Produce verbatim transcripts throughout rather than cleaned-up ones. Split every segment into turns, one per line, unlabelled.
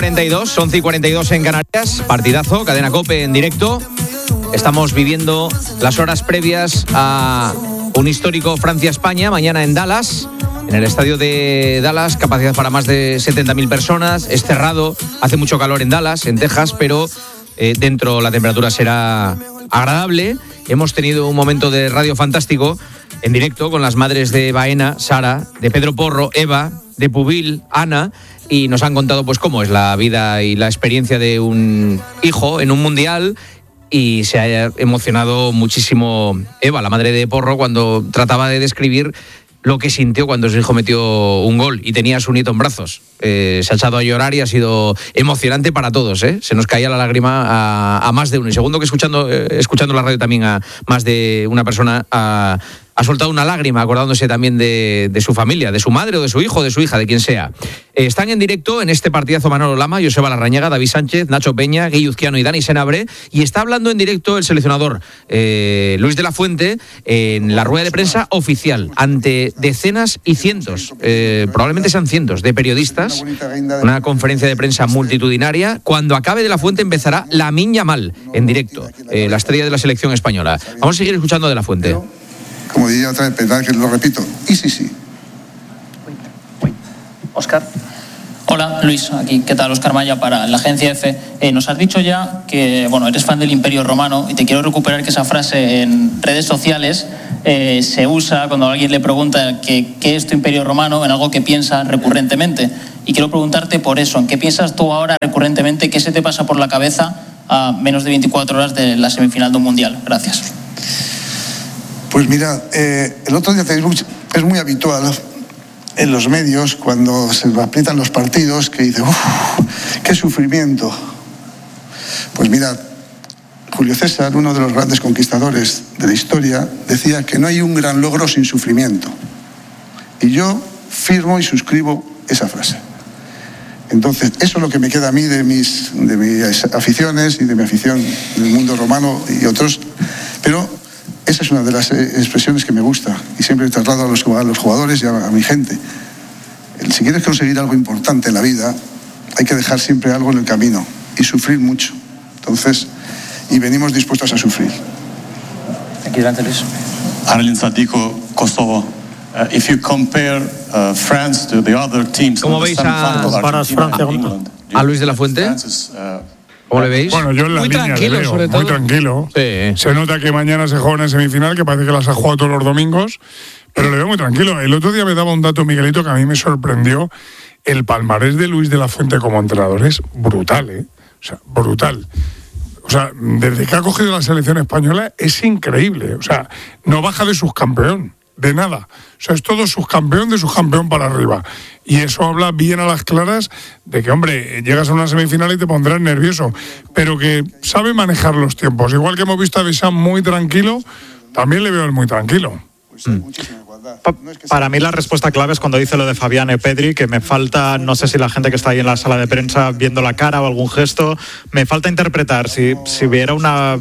cuarenta y dos, once y cuarenta y dos en Canarias, partidazo, Cadena COPE en directo. Estamos viviendo las horas previas a un histórico Francia-España, mañana en Dallas, en el estadio de Dallas, capacidad para más de setenta mil personas, es cerrado, hace mucho calor en Dallas, en Texas, pero eh, dentro la temperatura será agradable. Hemos tenido un momento de radio fantástico en directo con las madres de Baena, Sara, de Pedro Porro, Eva, de Pubil, Ana, y nos han contado pues cómo es la vida y la experiencia de un hijo en un mundial, y se ha emocionado muchísimo Eva, la madre de Porro, cuando trataba de describir lo que sintió cuando su hijo metió un gol y tenía a su nieto en brazos. Eh, se ha echado a llorar y ha sido emocionante para todos, ¿eh? Se nos caía la lágrima a, a más de uno. Y segundo que escuchando, eh, escuchando la radio también a más de una persona a, ha soltado una lágrima acordándose también de, de su familia, de su madre o de su hijo, de su hija, de quien sea. Eh, están en directo en este partidazo Manolo Lama, Joseba Larrañaga, David Sánchez, Nacho Peña, Guille Uzquiano y Dani Senabre, y está hablando en directo el seleccionador eh, Luis de la Fuente en la rueda de prensa oficial ante decenas y cientos, eh, probablemente sean cientos de periodistas, una conferencia de prensa multitudinaria. Cuando acabe de la Fuente empezará Lamine Yamal en directo, eh, la estrella de la selección española. Vamos a seguir escuchando de la Fuente.
Como diría otra vez, pensar que lo repito, y sí, sí.
Óscar. Hola, Luis, aquí. ¿Qué tal? Óscar Maya para la agencia EFE. Eh, nos has dicho ya que, bueno, eres fan del Imperio Romano y te quiero recuperar que esa frase en redes sociales eh, se usa cuando alguien le pregunta qué, qué es tu Imperio Romano, en algo que piensa recurrentemente. Y quiero preguntarte por eso, ¿en qué piensas tú ahora recurrentemente? ¿Qué se te pasa por la cabeza a menos de veinticuatro horas de la semifinal de un mundial? Gracias.
Pues mira, eh, el otro día Facebook es muy habitual en los medios cuando se aprietan los partidos que dice, uff, qué sufrimiento. Pues mira, Julio César, uno de los grandes conquistadores de la historia, decía que no hay un gran logro sin sufrimiento. Y yo firmo y suscribo esa frase. Entonces, eso es lo que me queda a mí de mis, de mis aficiones y de mi afición del mundo romano y otros. Pero esa es una de las expresiones que me gusta y siempre traslado a los, a los jugadores y a, a mi gente. El, si quieres conseguir algo importante en la vida, hay que dejar siempre algo en el camino y sufrir mucho. Entonces, y venimos dispuestos a sufrir.
Aquí delante, Luis.
Arlin Sadico, Kosovo. Uh, if you compare uh, France to the other teams,
¿cómo veis a, a, a Luis de la Fuente? ¿Cómo le veis?
Bueno, yo en la
muy
línea
tranquilo,
le veo,
sobre todo.
muy tranquilo.
Sí.
Se nota que mañana se juega una semifinal, que parece que las ha jugado todos los domingos, pero le veo muy tranquilo. El otro día me daba un dato, Miguelito, que a mí me sorprendió. El palmarés de Luis de la Fuente como entrenador es brutal, ¿eh? O sea, brutal. O sea, desde que ha cogido la selección española es increíble. O sea, no baja de subcampeón, de nada. O sea, es todo subcampeón de subcampeón para arriba. Y eso habla bien a las claras de que, hombre, llegas a una semifinal y te pondrás nervioso, pero que sabe manejar los tiempos. Igual que hemos visto a Deschamps muy tranquilo, también le veo él muy tranquilo.
Mm.
Pa- para mí la respuesta clave es cuando dice lo de Fabián y Pedri, que me falta, no sé si la gente que está ahí en la sala de prensa viendo la cara o algún gesto, me falta interpretar si, si hubiera una...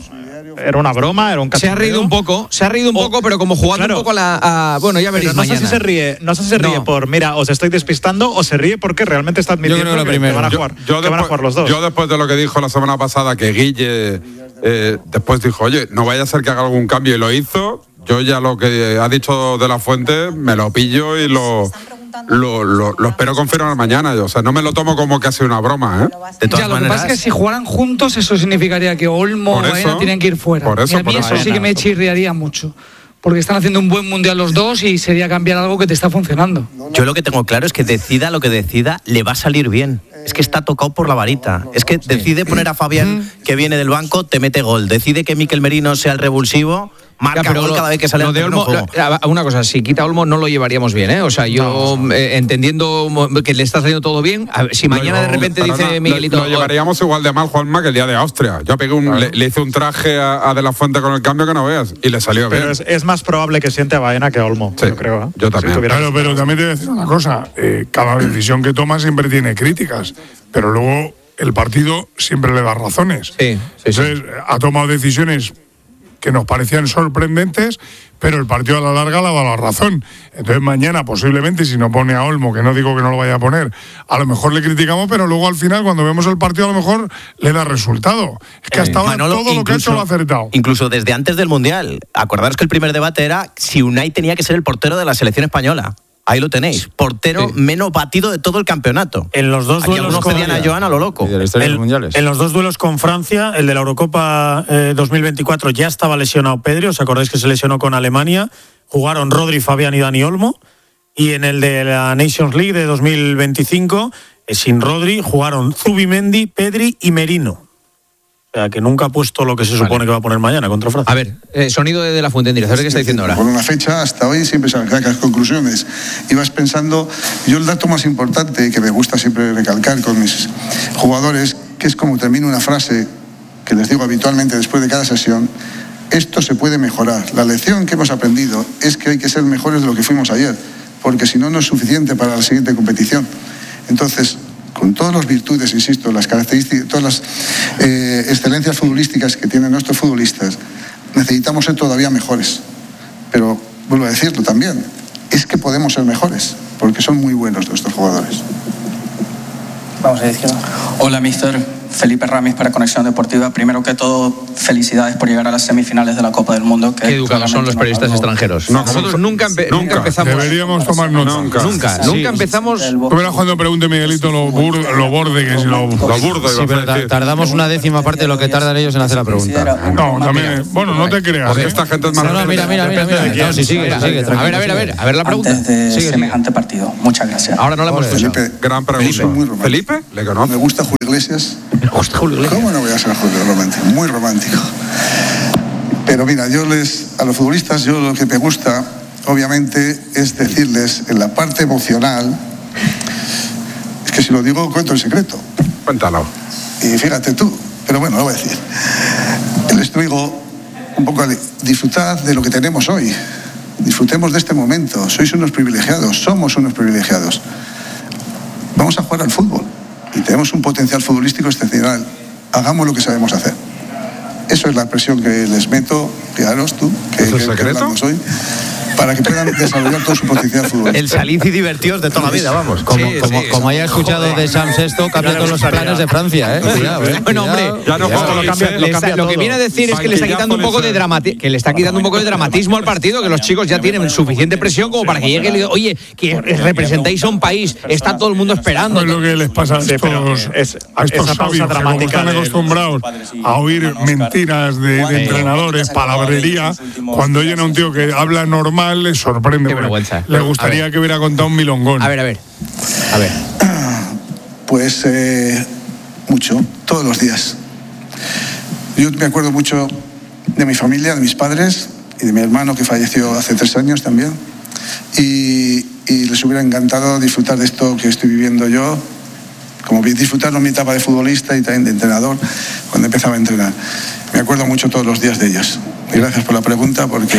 ¿Era una broma? ¿Era un cachondeo?
Se ha reído un poco, se ha reído un o, poco, pero como jugando claro, un poco a la... A, bueno, ya veréis
no
mañana.
Sé si se ríe, no sé si se ríe no. por, mira, os estoy despistando, o se ríe porque realmente está admitiendo que, que van a jugar,
yo, yo
que van
después,
a jugar los dos.
Yo después de lo que dijo la semana pasada, que Guille eh, después dijo, oye, no vaya a ser que haga algún cambio, y lo hizo, yo ya lo que ha dicho de la Fuente me lo pillo y lo... Lo, lo, lo espero confirmar mañana. Yo. O sea, no me lo tomo como que ha sido una broma, ¿eh?
De todas ya, lo maneras, que pasa es que si jugaran juntos, eso significaría que Olmo o Baena tienen que ir fuera.
Por eso,
y a mí
por
eso
Baena,
sí que me chirriaría mucho. Porque están haciendo un buen mundial los dos y sería cambiar algo que te está funcionando.
Yo lo que tengo claro es que decida lo que decida, le va a salir bien. Es que está tocado por la varita. Es que decide poner a Fabián, que viene del banco, te mete gol. Decide que Mikel Merino sea el revulsivo, marca ya, gol lo, cada vez que sale al terreno de juego.
Una cosa, si quita Olmo no lo llevaríamos bien, ¿eh? O sea, yo no. eh, entendiendo que le está saliendo todo bien, a ver, si mañana no, de repente dice no, Miguelito...
Lo, lo llevaríamos igual de mal, Juanma, que el día de Austria. Yo pegué un, claro. le, le hice un traje a, a De la Fuente con el cambio que no veas y le salió
pero
bien.
Es, es más probable que siente a Baena que a Olmo,
sí,
yo creo. ¿eh?
Yo también.
Si
claro, pero también te voy a decir una cosa. Eh, cada decisión que toma siempre tiene críticas, pero luego el partido siempre le da razones.
Sí, sí,
Entonces,
sí.
ha tomado decisiones que nos parecían sorprendentes, pero el partido a la larga le ha dado la razón. Entonces mañana posiblemente, si no pone a Olmo, que no digo que no lo vaya a poner, a lo mejor le criticamos, pero luego al final cuando vemos el partido a lo mejor le da resultado. Es que hasta ahora
Manolo,
todo lo que ha hecho lo ha acertado.
Incluso desde antes del Mundial. Acordaros que el primer debate era si Unai tenía que ser el portero de la selección española. Ahí lo tenéis, portero sí. menos batido de todo el campeonato.
En los dos
Aquí
duelos
algunos pedían a Joan a lo loco.
El, en los dos duelos con Francia, el de la Eurocopa eh, dos mil veinticuatro ya estaba lesionado Pedri, ¿os acordáis que se lesionó con Alemania? Jugaron Rodri, Fabián y Dani Olmo. Y en el de la Nations League de dos mil veinticinco, eh, sin Rodri, jugaron Zubimendi, Pedri y Merino. O sea, que nunca ha puesto lo que se supone vale. que va a poner mañana contra Francia.
A ver, eh, sonido de, de la Fuente en directo. ¿Qué está diciendo ahora?
Por una fecha, hasta hoy siempre se sacan las conclusiones. Y vas pensando, yo el dato más importante que me gusta siempre recalcar con mis jugadores, que es como termino una frase que les digo habitualmente después de cada sesión, esto se puede mejorar. La lección que hemos aprendido es que hay que ser mejores de lo que fuimos ayer, porque si no, no es suficiente para la siguiente competición. Entonces, con todas las virtudes, insisto, las características, todas las eh, excelencias futbolísticas que tienen nuestros futbolistas, necesitamos ser todavía mejores. Pero, vuelvo a decirlo también, es que podemos ser mejores, porque son muy buenos nuestros jugadores.
Vamos a decirlo. Hola, mister Felipe Ramis para Conexión Deportiva. Primero que todo, felicidades por llegar a las semifinales de la Copa del Mundo. Que
Qué educados son los periodistas no extranjeros. No, nosotros nunca, empe nunca, nunca empezamos.
Deberíamos tomar nota.
Nunca, nunca, sí. nunca empezamos.
Tú verás cuando pregunte Miguelito lo, bur, lo borde que es lo, lo burdo.
Sí, pero ta tardamos una décima parte de lo que tardan ellos en hacer la pregunta.
No, también. Bueno, no te creas.
Porque esta gente es más.
No, no, mira, mira, mira. mira. No, si sigue, sigue.
A ver, a ver, a ver. A ver la pregunta.
Antes de sigue, semejante sigue. partido. Muchas gracias.
Ahora no la hemos escuchado.
Felipe,
gran pregunta.
Felipe,
¿Felipe? Le conozco.
Me gusta Julio Iglesias.
Me gusta Julio Iglesias.
¿Cómo no voy a ser Julio romántico? Muy romántico. Pero mira, yo les, a los futbolistas, yo lo que me gusta, obviamente, es decirles en la parte emocional, es que si lo digo, cuento el secreto.
Cuéntalo.
Y fíjate tú, pero bueno, lo voy a decir. Les digo un poco, disfrutad de lo que tenemos hoy. Disfrutemos de este momento. Sois unos privilegiados, somos unos privilegiados. Vamos a jugar al fútbol y tenemos un potencial futbolístico excepcional. Hagamos lo que sabemos hacer. Eso es la presión que les meto, fijaros tú, que,
¿Es el
que,
secreto?
que hoy, para que puedan desarrollar todo su potencial futbolístico.
El salid y divertidos de toda la vida, vamos.
Como,
sí,
como,
sí,
como haya escuchado
joder.
de Sam Sexto, cambia todos los planes de Francia, ¿eh? Cuidado, ¿eh?
Bueno, hombre,
ya no
lo,
lo
cambia, lo, cambia lo que viene a decir es que le está quitando un poco de dramati que le está quitando un poco de dramatismo al partido, que los chicos ya tienen suficiente presión como para que llegue y le diga, oye, que representáis a un país, está todo el mundo esperando.
Es lo que les pasa a estos,
es,
a estos
esa pausa
sabios, que como
dramática
están
del-
acostumbrados a oír mentiras de, de entrenadores, palabrería, cuando oyen a un tío que habla normal, les sorprende.
Qué vergüenza.
Le gustaría que hubiera contado un milongón.
A ver, a ver. A ver.
Pues eh, mucho, todos los días. Yo me acuerdo mucho de mi familia, de mis padres y de mi hermano que falleció hace tres años también. Y, y les hubiera encantado disfrutar de esto que estoy viviendo yo, como disfrutarlo en mi etapa de futbolista y también de entrenador, cuando empezaba a entrenar. Me acuerdo mucho todos los días de ellos. Y gracias por la pregunta, porque...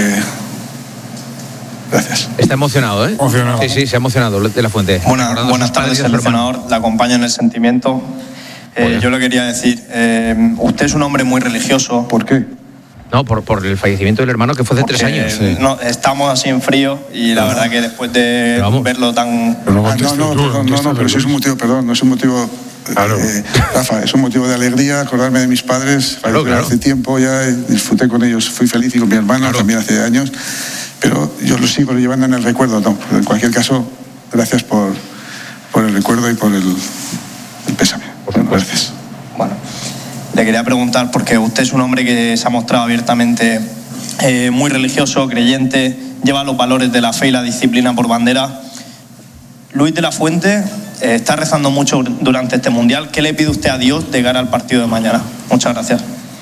Gracias.
Está emocionado, ¿eh?
Emocionado.
Sí, sí, se ha emocionado de la Fuente.
Buena,
Recordando
buenas
sus padres
tardes,
y a su hermano.
seleccionador. La acompaño en el sentimiento. Eh, yo le quería decir, eh, usted es un hombre muy religioso.
¿Por qué?
No, por, por el fallecimiento del hermano que fue hace tres
porque,
años.
eh, no, estamos así en frío y la verdad que después de verlo tan...
Pero no
Ah, no,
contestes
no,
tú,
perdón, no,
contesta
no, pero sí es un motivo, perdón, no es un motivo,
Claro.
eh, Rafa, es un motivo de alegría acordarme de mis padres.
Claro, claro.
Hace tiempo ya eh, disfruté con ellos, fui feliz y con mi hermano
Claro.
también hace años, pero yo lo sigo llevando en el recuerdo. No, en cualquier caso, gracias por, por el recuerdo y por el, el pésame. Gracias.
Bueno, le quería preguntar, porque usted es un hombre que se ha mostrado abiertamente eh, muy religioso, creyente, lleva los valores de la fe y la disciplina por bandera. Luis de la Fuente eh, está rezando mucho durante este Mundial. ¿Qué le pide usted a Dios de cara al partido de mañana? Muchas gracias.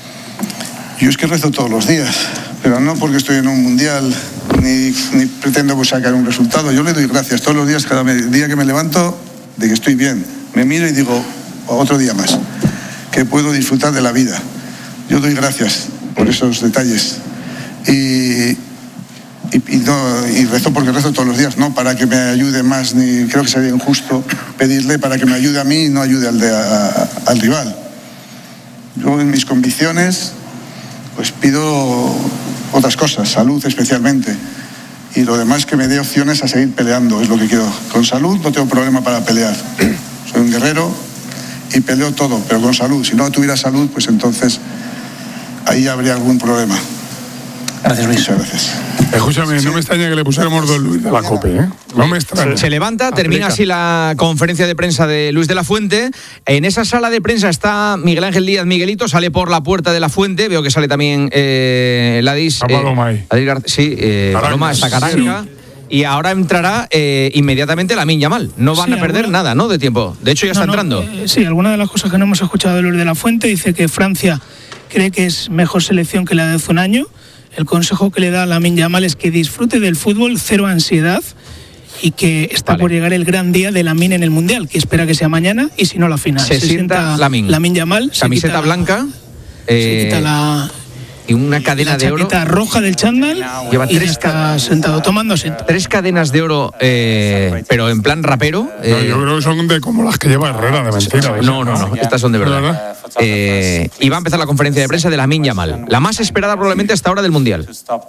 Yo es que rezo todos los días, pero no porque estoy en un mundial ni, ni pretendo pues, sacar un resultado. Yo le doy gracias todos los días, cada día que me levanto, de que estoy bien. Me miro y digo, otro día más, que puedo disfrutar de la vida. Yo doy gracias por esos detalles. Y, y, y, no, y rezo porque rezo todos los días, no para que me ayude más, ni creo que sería injusto pedirle para que me ayude a mí y no ayude al, de, a, a, al rival. Yo en mis convicciones pues pido otras cosas, salud especialmente. Y lo demás que me dé opciones a seguir peleando, es lo que quiero. Con salud no tengo problema para pelear. Soy un guerrero y peleo todo, pero con salud. Si no tuviera salud, pues entonces ahí habría algún problema.
Gracias, Luis.
Muchas gracias.
Escúchame, no me extraña que le pusiéramos Don Luis de la COPE, ¿eh? No me extraña.
Se levanta, termina así la conferencia de prensa de Luis de la Fuente. En esa sala de prensa está Miguel Ángel Díaz Miguelito, sale por la puerta de la Fuente. Veo que sale también eh, Ladis.
A Paloma eh, ahí.
Gar- sí, eh, Paloma está Caranca. Y ahora entrará eh, inmediatamente Lamine Yamal. No van
Sí,
a perder
alguna...
nada, ¿no? De tiempo. De hecho, ya está
no, no,
entrando.
Eh, sí, alguna de las cosas que no hemos escuchado de Luis de la Fuente dice que Francia cree que es mejor selección que la de hace un año. El consejo que le da a Lamine Yamal es que disfrute del fútbol, cero ansiedad, y que está vale. por llegar el gran día de Lamine en el Mundial, que espera que sea mañana y si no la final.
Se, se sienta Lamine.
Lamine Yamal.
Camiseta
quita,
blanca.
Eh, se quita la...
Y una cadena
la
de oro.
chaqueta roja del chándal.
Lleva
y
tres
está sentado tomando asiento.
Tres cadenas de oro, eh, pero en plan rapero. Eh,
no, yo creo que son de como las que lleva Herrera, de mentira.
No, no, no, estas son de verdad. ¿verdad? Eh, y va a empezar la conferencia de prensa de Lamine Yamal, la más esperada probablemente hasta ahora del Mundial.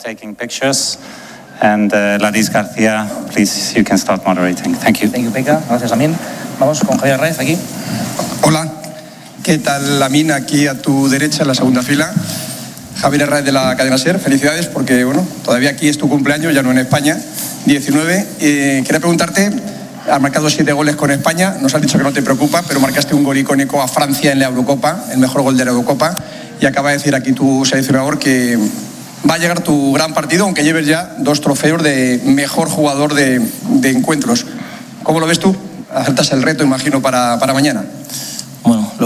And uh, Ladis García, please, you can start moderating. Thank you.
Thank you, Peca. Gracias, Lamine. Vamos con Javier Raez aquí.
Hola, ¿qué tal, Lamine? Aquí a tu derecha, en la segunda fila. Javier Raez de la cadena SER, felicidades porque, bueno, todavía aquí es tu cumpleaños, ya no en España, diecinueve. Eh, quería preguntarte, has marcado siete goles con España, nos has dicho que no te preocupa, pero marcaste un gol icónico a Francia en la Eurocopa, el mejor gol de la Eurocopa, y acaba de decir aquí tu seleccionador que va a llegar tu gran partido, aunque lleves ya dos trofeos de mejor jugador de, de encuentros. ¿Cómo lo ves tú? Aceptas el reto, imagino, para, para mañana.